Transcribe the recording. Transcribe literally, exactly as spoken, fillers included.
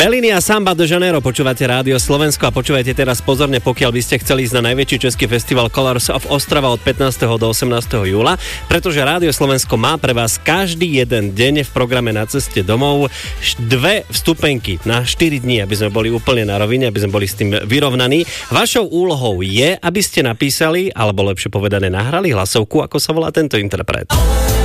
Bellini a Samba de Janeiro, počúvate Rádio Slovensko a počúvajte teraz pozorne, pokiaľ by ste chceli ísť na najväčší český festival Colors of Ostrava od pätnásteho do osemnásteho júla, pretože Rádio Slovensko má pre vás každý jeden deň v programe Na ceste domov dve vstupenky na štyri dní, aby sme boli úplne na rovine, aby sme boli s tým vyrovnaní. Vašou úlohou je, aby ste napísali, alebo lepšie povedané nahrali hlasovku, ako sa volá tento interpret.